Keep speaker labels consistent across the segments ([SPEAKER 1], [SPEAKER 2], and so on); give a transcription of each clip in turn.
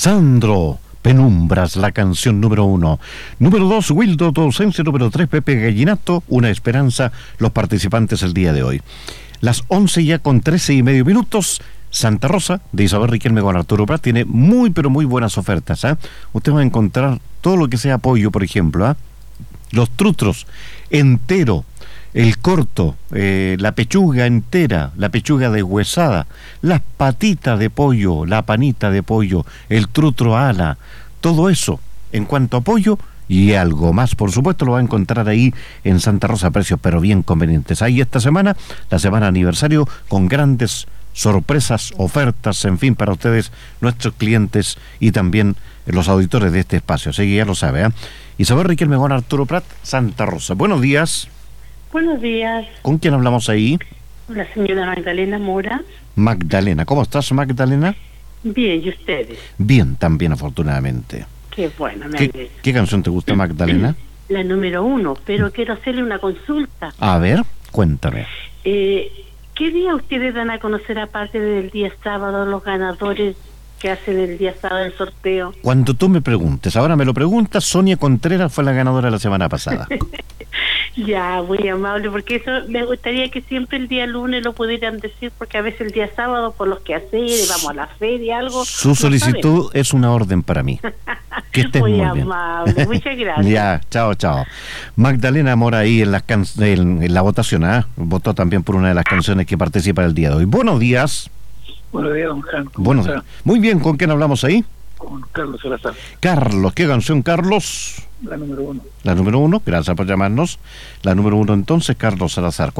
[SPEAKER 1] Sandro, Penumbras, la canción número 1. Número 2, Wildo, tu ausencia. Número 3, Pepe Gallinato, Una Esperanza, los participantes el día de hoy. Las 11 ya con 13:30. Santa Rosa, de Isabel Riquelme con Arturo Prat, tiene muy pero muy buenas ofertas. Usted va a encontrar todo lo que sea pollo, por ejemplo. Los trutros entero, el corto, la pechuga entera, la pechuga deshuesada, las patitas de pollo, la panita de pollo, el trutro ala, todo eso en cuanto a pollo y algo más, por supuesto, lo va a encontrar ahí en Santa Rosa, precios pero bien convenientes. Ahí esta semana, la semana aniversario, con grandes sorpresas, ofertas, en fin, para ustedes, nuestros clientes y también los auditores de este espacio. Así que ya lo sabe, Isabel Riquelme con Arturo Prat, Santa Rosa. Buenos días.
[SPEAKER 2] Buenos días.
[SPEAKER 1] ¿Con quién hablamos ahí?
[SPEAKER 2] La señora Magdalena Mora.
[SPEAKER 1] Magdalena, ¿cómo estás, Magdalena?
[SPEAKER 2] Bien, ¿y ustedes?
[SPEAKER 1] Bien, también, afortunadamente.
[SPEAKER 2] Qué bueno, me alegro.
[SPEAKER 1] ¿Qué canción te gusta, Magdalena?
[SPEAKER 2] La número 1, pero quiero hacerle una consulta.
[SPEAKER 1] A ver, cuéntame.
[SPEAKER 2] ¿Qué día ustedes dan a conocer, aparte del día sábado, los ganadores que hacen el día sábado el sorteo?
[SPEAKER 1] Cuando tú me preguntes, ahora me lo preguntas, Sonia Contreras fue la ganadora la semana pasada.
[SPEAKER 2] Ya, muy amable, porque eso me gustaría que siempre el día lunes lo pudieran decir, porque a veces el día sábado, por los quehaceres, vamos a la feria, algo.
[SPEAKER 1] Su solicitud es una orden para mí. Que estés muy bien.
[SPEAKER 2] Amable, muchas gracias.
[SPEAKER 1] Ya, chao. Magdalena Mora ahí en la votación, votó también por una de las canciones que participa el día de hoy. Buenos días.
[SPEAKER 3] Buenos días, don Juan.
[SPEAKER 1] Buenos días. Muy bien, ¿con quién hablamos ahí?
[SPEAKER 3] Con Carlos Salazar.
[SPEAKER 1] Carlos, ¿qué canción, Carlos?
[SPEAKER 3] La número 1.
[SPEAKER 1] La número 1, gracias por llamarnos. La número 1 entonces, Carlos Salazar.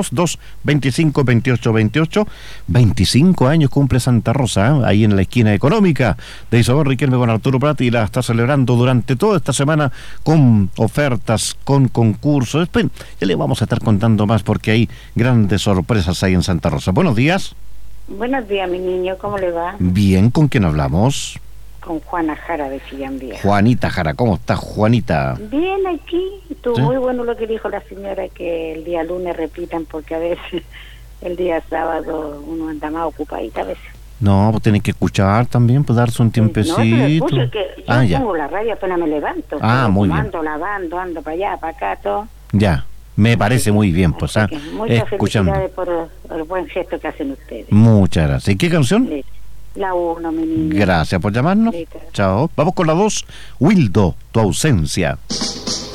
[SPEAKER 1] 42-2-25-28-28. 25 años cumple Santa Rosa, ahí en la esquina económica de Isabel Riquelme con Arturo Prat, y la está celebrando durante toda esta semana con ofertas, con concursos. Después ya le vamos a estar contando más porque hay grandes sorpresas ahí en Santa Rosa. Buenos días.
[SPEAKER 4] Buenos días, mi niño, ¿cómo le va?
[SPEAKER 1] Bien, ¿con quién hablamos?
[SPEAKER 4] Con Juana Jara de Chillán.
[SPEAKER 1] Juanita Jara, ¿cómo estás, Juanita?
[SPEAKER 4] Bien, aquí. Estuvo
[SPEAKER 1] ¿Sí?
[SPEAKER 4] Muy bueno lo que dijo la señora, que el día lunes repitan, porque a veces el día sábado uno anda más ocupadita a veces.
[SPEAKER 1] No, pues tienen que escuchar también, pues darse un tiempecito.
[SPEAKER 4] No, pero escucho que yo
[SPEAKER 1] ya.
[SPEAKER 4] pongo la radio apenas me levanto.
[SPEAKER 1] Muy bien.
[SPEAKER 4] Ando lavando, ando para allá, para acá, todo.
[SPEAKER 1] Ya, me parece muy bien, pues,
[SPEAKER 4] Muchas
[SPEAKER 1] escuchando.
[SPEAKER 4] felicidades por el buen gesto que hacen ustedes.
[SPEAKER 1] Muchas gracias. ¿Y qué canción?
[SPEAKER 4] La 1, mi niño.
[SPEAKER 1] Gracias por llamarnos.
[SPEAKER 4] Listo.
[SPEAKER 1] Chao. Vamos con la 2. Wildo, tu ausencia.